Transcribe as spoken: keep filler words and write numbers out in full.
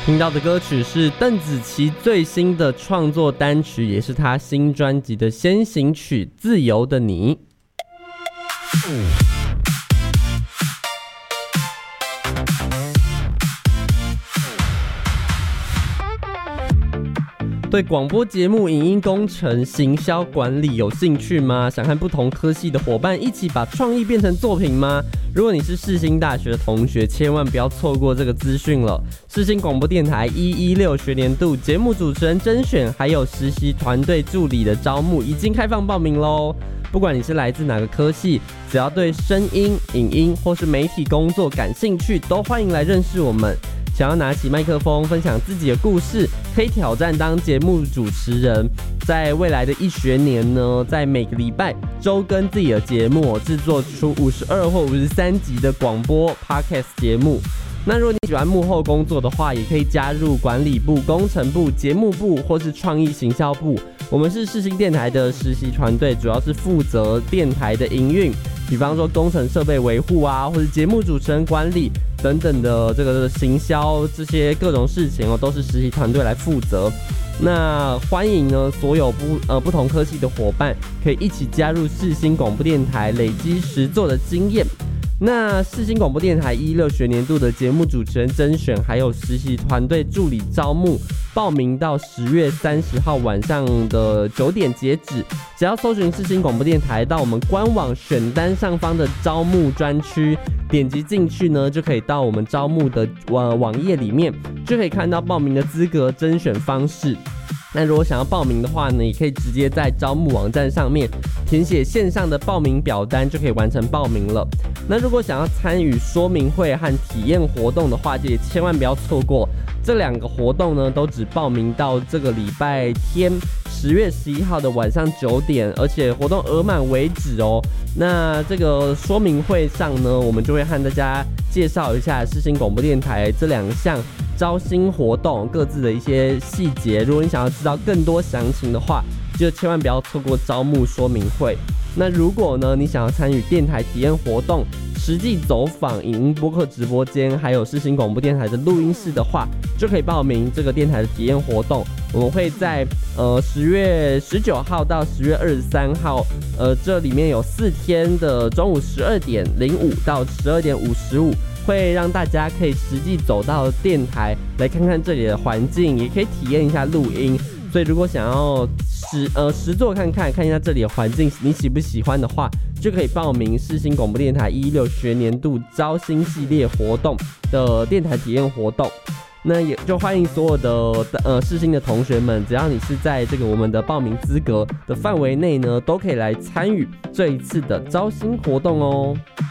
听到的歌曲是邓紫棋最新的创作单曲，也是她新专辑的先行曲《自由的你》。对广播节目、影音工程、行销管理有兴趣吗？想和不同科系的伙伴一起把创意变成作品吗？如果你是世新大学的同学，千万不要错过这个资讯了。世新广播电台一一六学年度节目主持人甄选，还有实习团队助理的招募已经开放报名咯。不管你是来自哪个科系，只要对声音、影音或是媒体工作感兴趣，都欢迎来认识我们。想要拿起麦克风分享自己的故事，可以挑战当节目主持人。在未来的一学年呢，在每个礼拜周更自己的节目，制作出五十二或五十三集的广播 podcast 节目。那如果你喜欢幕后工作的话，也可以加入管理部、工程部、节目部或是创意行销部。我们是世新电台的实习团队，主要是负责电台的营运，比方说工程设备维护啊，或者节目主持人管理等等的这个行销这些各种事情哦，都是实习团队来负责。那欢迎呢所有不呃不同科系的伙伴，可以一起加入世新广播电台，累积实作的经验。那世新广播电台一六学年度的节目主持人甄选，还有实习团队助理招募，报名到十月三十号晚上的九点截止。只要搜寻世新广播电台，到我们官网选单上方的招募专区，点击进去呢，就可以到我们招募的呃网页里面，就可以看到报名的资格、甄选方式。那如果想要报名的话呢，也可以直接在招募网站上面填写线上的报名表单，就可以完成报名了。那如果想要参与说明会和体验活动的话，就也千万不要错过这两个活动呢，都只报名到这个礼拜天十月十一号的晚上九点，而且活动额满为止哦。那这个说明会上呢，我们就会和大家介绍一下世新广播电台这两项招新活动各自的一些细节。如果你想要知道更多详情的话，就千万不要错过招募说明会。那如果呢，你想要参与电台体验活动、实际走访影音播客直播间，还有世新广播电台的录音室的话，就可以报名这个电台的体验活动。我们会在呃十月十九号到十月二十三号，呃这里面有四天的中午十二点零五到十二点五十五，会让大家可以实际走到电台来看看这里的环境，也可以体验一下录音。所以如果想要实呃实作看看看一下这里的环境，你喜不喜欢的话，就可以报名世新广播电台一一六学年度招新系列活动的电台体验活动。那也就欢迎所有的呃世新的同学们，只要你是在这个我们的报名资格的范围内呢，都可以来参与这一次的招新活动哦。